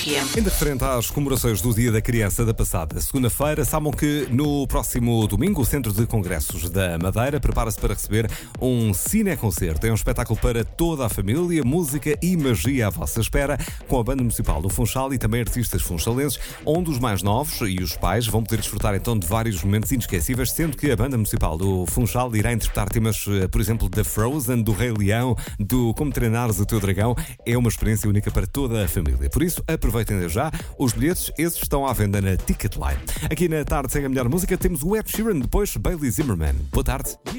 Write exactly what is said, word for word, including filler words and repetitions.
F M. Ainda referente às comemorações do Dia da Criança da passada segunda-feira, sabem que no próximo domingo o Centro de Congressos da Madeira prepara-se para receber um cineconcerto. É um espetáculo para toda a família, música e magia à vossa espera, com a Banda Municipal do Funchal e também artistas funchalenses, onde os mais novos e os pais vão poder desfrutar então de vários momentos inesquecíveis, sendo que a Banda Municipal do Funchal irá interpretar temas, por exemplo, da Frozen, do Rei Leão, do Como Treinares o Teu Dragão. É uma experiência única para toda a família. Por isso, aproveitem já. Os bilhetes, esses estão à venda na Ticketline. Aqui na Tarde Sem a Melhor Música temos o Ed Sheeran, depois Bailey Zimmerman. Boa tarde.